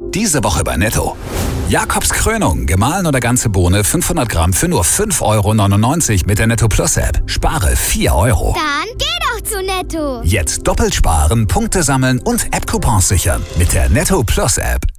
Diese Woche bei Netto. Jakobs Krönung, gemahlen oder ganze Bohne, 500 Gramm für nur 5,99 € mit der Netto Plus App. Spare 4 €. Dann geh doch zu Netto. Jetzt doppelt sparen, Punkte sammeln und App-Coupons sichern mit der Netto Plus App.